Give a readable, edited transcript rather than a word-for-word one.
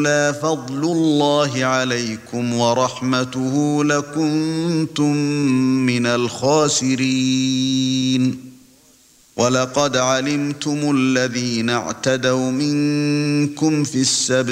لولا فضل الله عليكم ورحمته لكنتم من الخاسرين ولقد علمتم الذين اعتدوا منكم في السبت